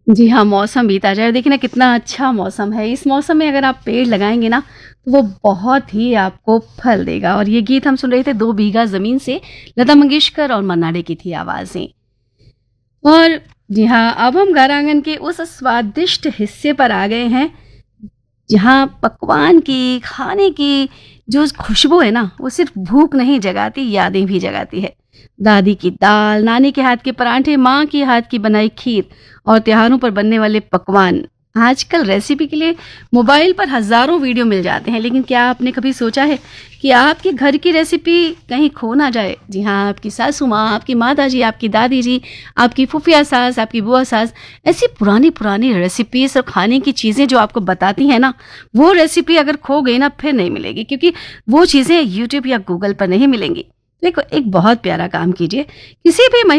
जी हाँ, मौसम बीता जाए, देखिए ना कितना अच्छा मौसम है। इस मौसम में अगर आप पेड़ लगाएँगे ना, तो वो बहुत ही आपको फल देगा। और ये गीत हम सुन रहे थे 2 बीघा ज़मीन से, लता मंगेशकर और मन्ना डे की थी आवाज़ें। और जी हाँ, अब हम घर आंगन के उस स्वादिष्ट हिस्से पर आ गए हैं, जहाँ पकवान की, खाने की जो खुशबू है ना, वो सिर्फ़ भूख नहीं जगाती, यादें भी जगाती है। दादी की दाल, नानी के हाथ के पराठे, माँ के हाथ की बनाई खीर और त्योहारों पर बनने वाले पकवान। आजकल रेसिपी के लिए मोबाइल पर हज़ारों वीडियो मिल जाते हैं, लेकिन क्या आपने कभी सोचा है कि आपके घर की रेसिपी कहीं खो ना जाए? जी हाँ, आपकी सासू माँ, आपकी माताजी, आपकी दादी जी, आपकी फूफिया सास, आपकी बुआ सास, ऐसी पुरानी-पुरानी रेसिपीज़ और खाने की चीज़ें जो आपको बताती हैं ना, वो रेसिपी अगर खो गई ना, फिर नहीं मिलेगी, क्योंकि वो चीज़ें यूट्यूब या गूगल पर नहीं मिलेंगी। देखो, एक बहुत प्यारा काम कीजिए, किसी भी